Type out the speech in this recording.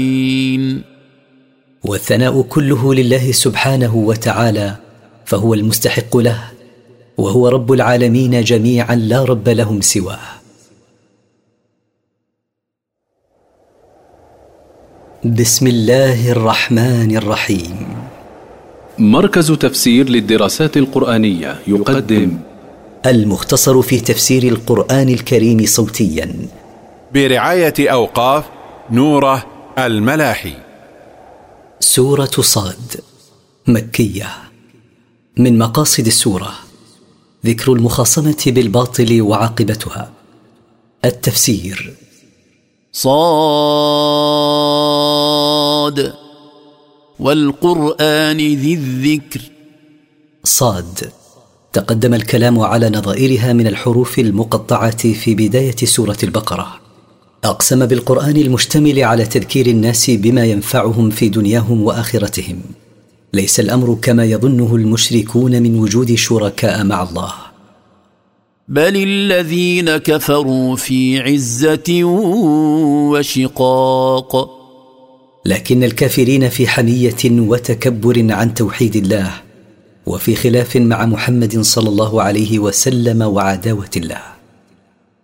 والثناء كله لله سبحانه وتعالى، فهو المستحق له، وهو رب العالمين جميعا لا رب لهم سواه. بسم الله الرحمن الرحيم. مركز تفسير للدراسات القرآنية يقدم المختصر في تفسير القرآن الكريم صوتيا برعاية أوقاف نوره الملاحي. سورة صاد مكية. من مقاصد السورة ذكر المخاصمة بالباطل وعاقبتها. التفسير: صاد والقرآن ذي الذكر. صاد تقدم الكلام على نظائرها من الحروف المقطعة في بداية سورة البقرة. أقسم بالقرآن المشتمل على تذكير الناس بما ينفعهم في دنياهم وآخرتهم. ليس الأمر كما يظنه المشركون من وجود شركاء مع الله، بل الذين كفروا في عزة وشقاق. لكن الكافرين في حمية وتكبر عن توحيد الله، وفي خلاف مع محمد صلى الله عليه وسلم وعداوة الله.